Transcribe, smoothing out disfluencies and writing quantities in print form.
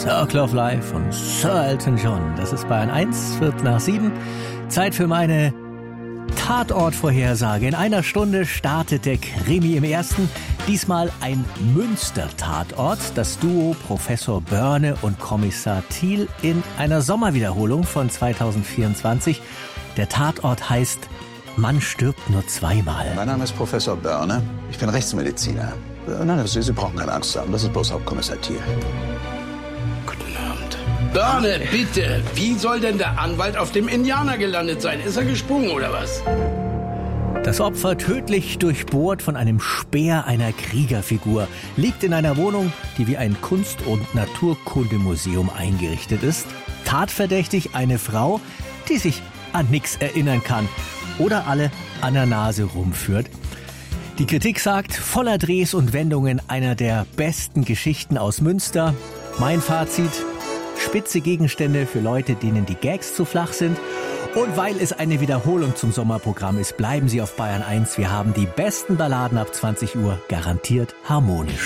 Circle of Life von Sir Elton John. Das ist Bayern 1, 7:15. Zeit für meine Tatortvorhersage. In einer Stunde startet der Krimi im Ersten. Diesmal ein Münster-Tatort. Das Duo Professor Börne und Kommissar Thiel in einer Sommerwiederholung von 2024. Der Tatort heißt Man stirbt nur zweimal. Mein Name ist Professor Börne. Ich bin Rechtsmediziner. Nein, Sie brauchen keine Angst haben. Das ist bloß Hauptkommissar Thiel. Guten Abend. Börne, bitte. Wie soll denn der Anwalt auf dem Indianer gelandet sein? Ist er gesprungen oder was? Das Opfer, tödlich durchbohrt von einem Speer einer Kriegerfigur, liegt in einer Wohnung, die wie ein Kunst- und Naturkundemuseum eingerichtet ist. Tatverdächtig eine Frau, die sich an nichts erinnern kann oder alle an der Nase rumführt. Die Kritik sagt, voller Drehs und Wendungen, einer der besten Geschichten aus Münster. Mein Fazit: spitze Gegenstände für Leute, denen die Gags zu flach sind. Und weil es eine Wiederholung zum Sommerprogramm ist, bleiben Sie auf Bayern 1. Wir haben die besten Balladen ab 20 Uhr, garantiert harmonisch.